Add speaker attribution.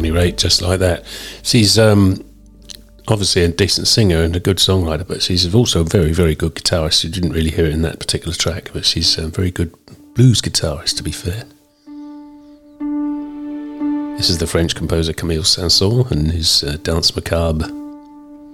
Speaker 1: Bonnie Raitt just like that. She's obviously a decent singer and a good songwriter, but she's also a very, very good guitarist. You didn't really hear it in that particular track, but she's a very good blues guitarist, to be fair. This is the French composer Camille Saint-Saëns and his Danse Macabre.